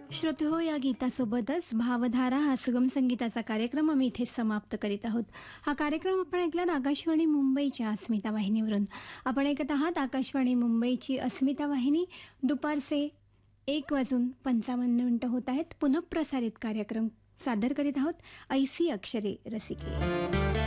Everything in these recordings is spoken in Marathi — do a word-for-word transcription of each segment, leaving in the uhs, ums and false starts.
श्रोतेहो, या गीतासोबतच भावधारा हा सुगम संगीताचा कार्यक्रम आम्ही इथे समाप्त करीत आहोत. हा कार्यक्रम आपण ऐकलात आकाशवाणी मुंबईच्या अस्मिता वाहिनीवरून. आपण ऐकत आहात आकाशवाणी मुंबईची अस्मिता वाहिनी. दुपारचे एक वाजून पंचावन्न मिनिटं होत आहेत. पुनःप्रसारित कार्यक्रम सादर करीत आहोत ऐसी अक्षरे रसिके.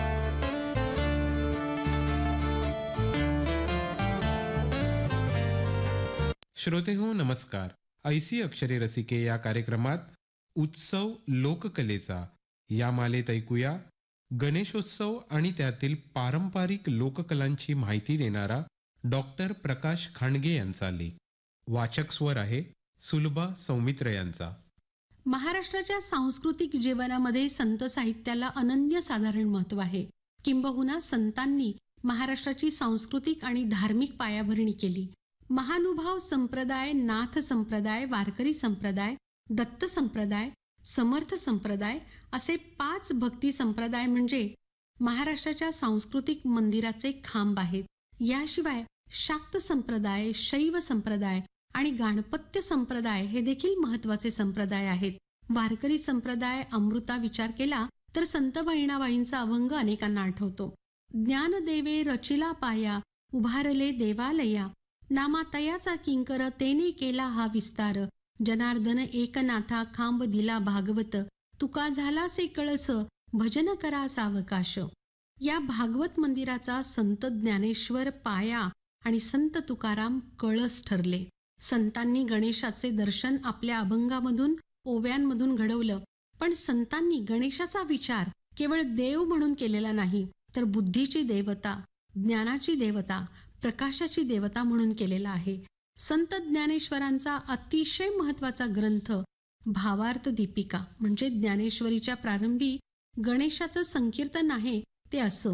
श्रोते हो नमस्कार. ऐसी अक्षरे रसिके या कार्यक्रमात उत्सव लोककलेचा या मालेत ऐकूया गणेशोत्सव आणि त्यातील पारंपरिक लोककलांची माहिती देणारा डॉक्टर प्रकाश खांडगे यांचा लेख. वाचक स्वर आहे सुलभा सौमित्र यांचा. महाराष्ट्राच्या सांस्कृतिक जीवनामध्ये संत साहित्याला अनन्यसाधारण महत्त्व आहे. किंबहुना संतांनी महाराष्ट्राची सांस्कृतिक आणि धार्मिक पायाभरणी केली. महानुभाव संप्रदाय, नाथ संप्रदाय, वारकरी संप्रदाय, दत्त संप्रदाय, समर्थ संप्रदाय असे पाच भक्ती संप्रदाय म्हणजे महाराष्ट्राच्या सांस्कृतिक मंदिराचे खांब आहेत. याशिवाय शाक्त संप्रदाय, शैव संप्रदाय आणि गाणपत्य संप्रदाय हे देखील महत्वाचे संप्रदाय आहेत. वारकरी संप्रदाय अमृता विचार केला तर संत बहिणाबाईंचा अभंग अनेकांना आठवतो. ज्ञानदेवे रचिला पाया, उभारले देवालया, नामातयाचा किंकर तेने केला हा विस्तार, जनार्दन एकनाथा खांब दिला भागवत, तुका झालासे कळस भजन करा सावकाश. या भागवत मंदिराचा संत ज्ञानेश्वर पाया आणि संत तुकाराम कळस ठरले. संतांनी गणेशाचे दर्शन आपल्या अभंगामधून, ओव्यांमधून घडवलं. पण संतांनी गणेशाचा विचार केवळ देव म्हणून केलेला नाही, तर बुद्धीची देवता, ज्ञानाची देवता, प्रकाशाची देवता म्हणून केलेला आहे. संत ज्ञानेश्वरांचा अतिशय महत्वाचा ग्रंथ भावार्थ दीपिका म्हणजे ज्ञानेश्वरीच्या प्रारंभी गणेशाचं संकीर्तन आहे ते असं: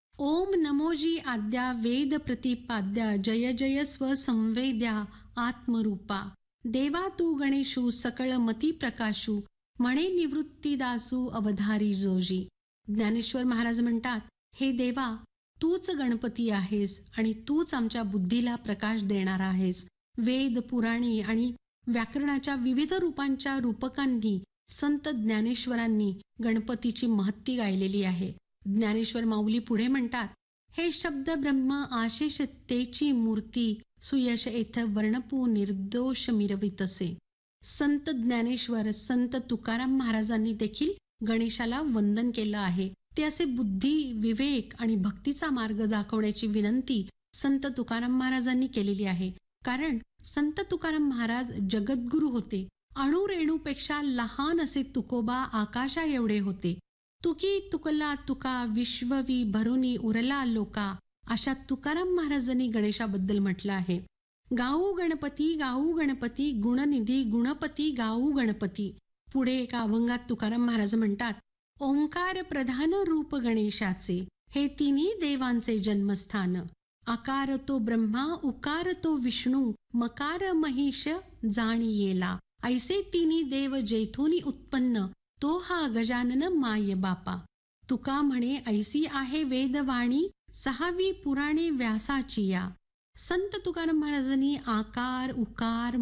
ओम नमोजी आद्या वेद प्रतिपाद्या, जय जय स्व संवेद्या आत्मरूपा, देवा तू गणेशू सकळ मती प्रकाशू, म्हणे निवृत्ती दासू अवधारी जोजी. ज्ञानेश्वर महाराज म्हणतात, हे देवा, तूच गणपती आहेस आणि तूच आमच्या बुद्धीला प्रकाश देणारा आहेस. वेद, पुराणी आणि व्याकरणाच्या विविध रूपांच्या रूपकांनी संत ज्ञानेश्वरांनी गणपतीची महत्ती गायलेली आहे. ज्ञानेश्वर माऊली पुढे म्हणतात, हे शब्द ब्रह्म आशेष तेची मूर्ती, सुयश येथ वर्णपू निर्दोष मिरवितसे. संत ज्ञानेश्वर, संत तुकाराम महाराजांनी देखील गणेशाला वंदन केलं आहे. ते असे बुद्धी, विवेक आणि भक्तीचा मार्ग दाखवण्याची विनंती संत तुकाराम महाराजांनी केलेली आहे. कारण संत तुकाराम महाराज जगद्गुरु होते. अणुरेणूपेक्षा लहान असे तुकोबा आकाशा एवढे होते. तुकी तुकला तुका विश्ववी भरुनी उरला लोका, अशा तुकाराम महाराजांनी गणेशाबद्दल म्हटलं आहे. गाऊ गणपती, गाऊ गणपती, गुणनिधी गुणपती, गाऊ गणपती. पुढे एका अभंगात तुकाराम महाराज म्हणतात, ओंकार प्रधान रूप गणेशाचे, हे तिन्ही देवांचे जन्मस्थान. आकार तो ब्रह्मा, उकार तो विष्णू, मकार महेश जाणी येला, ऐसे तिन्ही देव जेथुनी उत्पन्न, तो हा गजानन माय बापा. तुका म्हणे ऐसी आहे वेदवाणी, सहावी पुराणे व्यासाची या. संत तुकाराम महाराजांनी आकार, उकार,